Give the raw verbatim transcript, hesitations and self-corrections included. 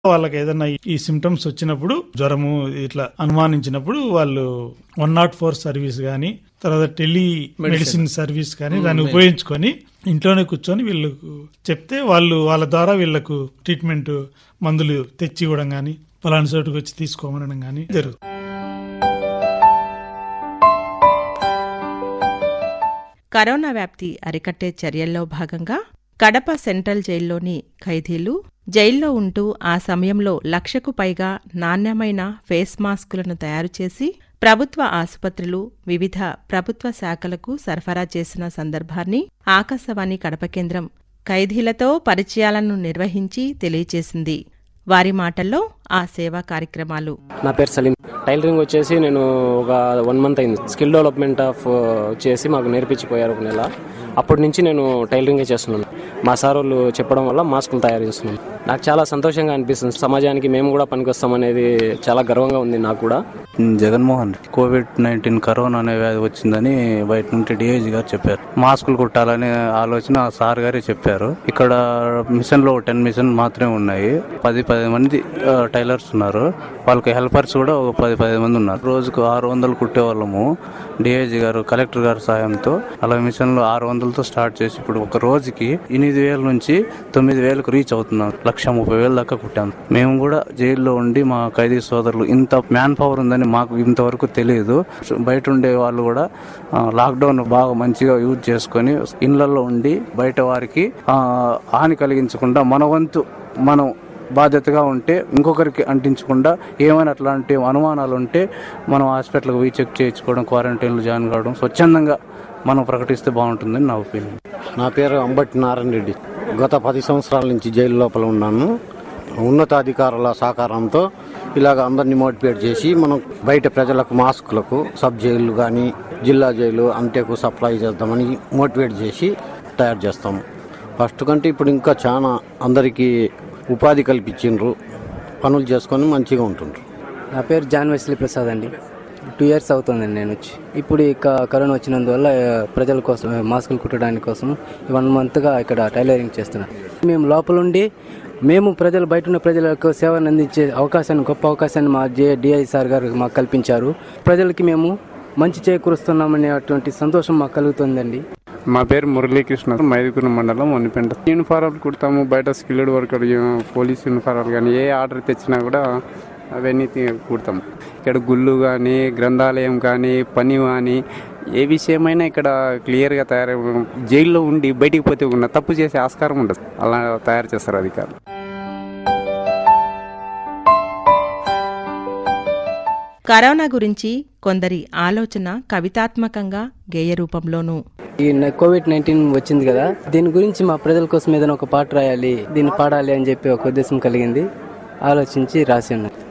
వాళ్ళకి ఏదైనా ఈ సిమ్టమ్స్ వచ్చినప్పుడు, జ్వరము ఇట్లా అనుమానించినప్పుడు వాళ్ళు వన్ నాట్ ఫోర్ సర్వీస్ గానీ, తర్వాత టెలి మెడిసిన్ సర్వీస్ కానీ దాన్ని ఉపయోగించుకొని ఇంట్లోనే కూర్చొని వీళ్ళకు చెప్తే వాళ్ళు వాళ్ళ ద్వారా వీళ్ళకు ట్రీట్మెంట్ మందులు తెచ్చి ఇవ్వడం గానీ, పలానా చోటుకు వచ్చి తీసుకోమనడం గానీ జరుగుతుంది. కరోనా వ్యాప్తి అరికట్టే చర్యల్లో భాగంగా కడప సెంట్రల్ జైల్లోని ఖైదీలు జైల్లో ఉంటూ ఆ సమయంలో లక్షకు పైగా నాణ్యమైన ఫేస్ మాస్కులను తయారుచేసి ప్రభుత్వ ఆసుపత్రులు, వివిధ ప్రభుత్వ శాఖలకు సరఫరా చేసిన సందర్భాన్ని ఆకాశవాణి కడప కేంద్రం ఖైదీలతో పరిచయాలను నిర్వహించి తెలియచేసింది. వారి మాటల్లో ఆ సేవా కార్యక్రమాలు. నా పేరు సలీం. టైలరింగ్ వచ్చేసి నేను ఒక వన్ మంత్ అయింది. స్కిల్ డెవలప్మెంట్ ఆఫ్ చేసి మాకు నేర్పించిపోయారు ఒక నెల. అప్పటి నుంచి నేను టైలరింగే చేస్తున్నాను. మా సార్ వాళ్ళు చెప్పడం వల్ల మాస్కులు తయారు చేస్తున్నాను. నాకు చాలా సంతోషంగా అనిపిస్తుంది. సమాజానికి మేము కూడా పనికొస్తాం అనేది చాలా గర్వంగా ఉంది నాకు కూడా. జగన్మోహన్ కోవిడ్ నైన్టీన్ కరోనా అనే వ్యాధి వచ్చిందని బయట నుండి డిఐజీ గారు చెప్పారు. మాస్కులు కుట్టాలనే ఆలోచన సార్ గారే చెప్పారు. ఇక్కడ మిషన్ లో టెన్ మిషన్ మాత్రమే ఉన్నాయి. పది పది మంది టైలర్స్ ఉన్నారు. వాళ్ళకి హెల్పర్స్ కూడా ఒక పది పది మంది ఉన్నారు. రోజుకు ఆరు వందలు కుట్టే వాళ్ళము. డిఐజీ గారు కలెక్టర్ గారి సాయంతో అలా మిషన్లు ఆరు వందలతో స్టార్ట్ చేసి ఇప్పుడు ఒక రోజుకి ఎనిమిది వేల నుంచి తొమ్మిది వేలకు రీచ్ అవుతున్నారు. లక్ష ముప్పై వేల దాకా కుట్టాము. మేము కూడా జైల్లో ఉండి మా ఖైదీ సోదరులు ఇంత మ్యాన్ పవర్ ఉందని మాకు ఇంతవరకు తెలియదు. బయట ఉండే వాళ్ళు కూడా లాక్డౌన్ బాగా మంచిగా యూజ్ చేసుకొని ఇళ్లలో ఉండి బయట వారికి హాని కలిగించకుండా మన వంతు మనం బాధ్యతగా ఉంటే ఇంకొకరికి అంటించకుండా ఏమైనా అట్లాంటి అనుమానాలు ఉంటే మనం హాస్పిటల్కి పోయి చెక్ చేయించుకోవడం, క్వారంటైన్లో జాయిన్ కావడం స్వచ్ఛందంగా మనం ప్రకటిస్తే బాగుంటుందని నా ఒపీనియన్. నా పేరు అంబటి నారాయణ రెడ్డి. గత పది సంవత్సరాల నుంచి జైలు లోపల ఉన్నాను. ఉన్నతాధికారుల సహకారంతో ఇలాగ అందరినీ మోటివేట్ చేసి మనం బయట ప్రజలకు మాస్కులకు సబ్ జైలు కానీ జిల్లా జైలు అంతేకు సప్లై చేద్దామని మోటివేట్ చేసి తయారు చేస్తాము. ఫస్ట్ కంటే ఇప్పుడు ఇంకా చాలా అందరికీ ఉపాధి కల్పించిండ్రు. పనులు చేసుకొని మంచిగా ఉంటుండ్రు. నా పేరు జాన్ వెస్లీ ప్రసాద్ అండి. టూ ఇయర్స్ అవుతుందండి నేను వచ్చి. ఇప్పుడు ఇక కరోనా వచ్చినందువల్ల ప్రజల కోసం మాస్కులు కుట్టడానికి కోసం వన్ మంత్గా ఇక్కడ టైలరింగ్ చేస్తున్నాం. మేము లోపలుండి మేము ప్రజలు బయట ఉన్న ప్రజలకు సేవను అందించే అవకాశాన్ని, గొప్ప అవకాశాన్ని మా జే డిఐ సార్ గారు మాకు కల్పించారు. ప్రజలకి మేము మంచి చేకూరుస్తున్నామనేటువంటి సంతోషం మాకు కలుగుతుందండి. మా పేరు మురళీకృష్ణ. మైదుకూరు మండలం వనిపెంట. యూనిఫారాలు కుడతాము. బయట స్కిల్డ్ వర్కర్ పోలీస్ యూనిఫారాలు కానీ ఏ ఆర్డర్ తెచ్చినా కూడా అవన్నీ కుడతాము. ఇక్కడ గుళ్ళు కానీ, గ్రంథాలయం కానీ, పని కానీ ఏ విషయమైనా ఇక్కడ క్లియర్గా తయారై జైల్లో ఉండి బయటికి పోతే ఉన్న తప్పు చేసే ఆస్కారం ఉండదు. అలా తయారు చేస్తారు అధికారులు. కరోనా గురించి కొందరి ఆలోచన కవితాత్మకంగా గేయ రూపంలోనూ. ఈ కోవిడ్ నైన్టీన్ వచ్చింది కదా, దీని గురించి మా ప్రజల కోసం ఏదైనా ఒక పాట రాయాలి, దీన్ని పాడాలి అని చెప్పి ఒక ఉద్దేశం కలిగింది. ఆలోచించి రాసి ఉన్నాను.